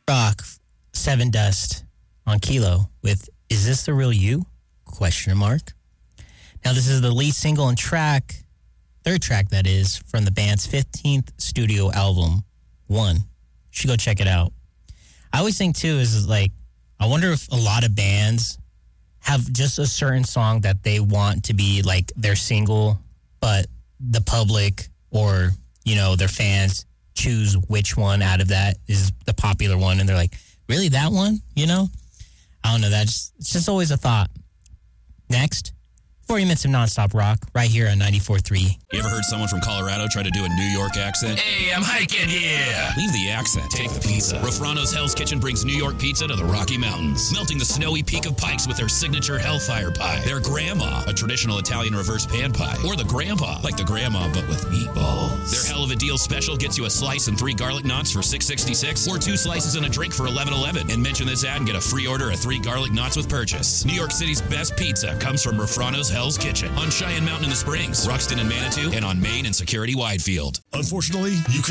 Rock, Seven Dust on Kilo with Is This the Real You? Question mark. Now, this is the lead single and third track that is, from the band's 15th studio album, One. You should go check it out. I always think, too, is like, I wonder if a lot of bands have just a certain song that they want to be like their single, but the public or, their fans choose which one out of that is the popular one. And they're like, really, that one? I don't know. It's just always a thought. Next, 40 minutes of nonstop rock right here on 94.3. You ever heard someone from Colorado try to do a New York accent? Hey, I'm hiking here. Leave the accent. Take the pizza. Rafrano's Hell's Kitchen brings New York pizza to the Rocky Mountains, melting the snowy peak of Pikes with their signature Hellfire Pie, their Grandma, a traditional Italian reverse pan pie, or the Grandpa, like the Grandma but with meatballs. Their Hell of a Deal special gets you a slice and 3 garlic knots for $6.66, or 2 slices and a drink for $11.11. And mention this ad and get a free order of 3 garlic knots with purchase. New York City's best pizza comes from Rafrano's Hell's Kitchen on Cheyenne Mountain in the Springs, Ruxton and Manitou, and on Main and Security Widefield. Unfortunately, you can